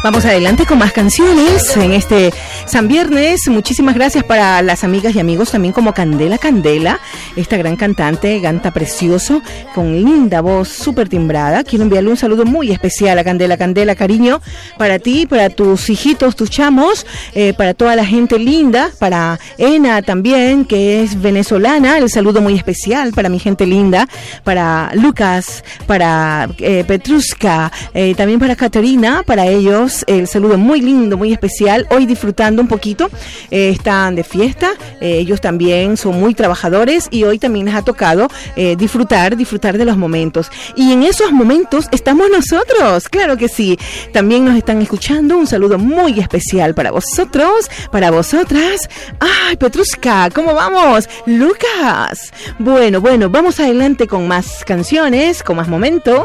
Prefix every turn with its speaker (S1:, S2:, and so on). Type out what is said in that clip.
S1: Vamos adelante con más canciones en este San Viernes. Muchísimas gracias para las amigas y amigos, también como Candela Candela, esta gran cantante, canta precioso, con linda voz, súper timbrada. Quiero enviarle un saludo muy especial a Candela Candela, cariño, para ti, para tus hijitos, tus chamos, para toda la gente linda, para Ena también, que es venezolana, el saludo muy especial para mi gente linda, para Lucas, para Petruska, también para Caterina, para ellos el saludo muy lindo, muy especial. Hoy disfrutando un poquito, están de fiesta, ellos también son muy trabajadores y hoy también les ha tocado disfrutar de los momentos. Y en esos momentos estamos nosotros, claro que sí. También nos están escuchando, un saludo muy especial para vosotros, para vosotras. ¡Ay, Petruska! ¿Cómo vamos? ¡Lucas! Bueno, vamos adelante con más canciones, con más momentos.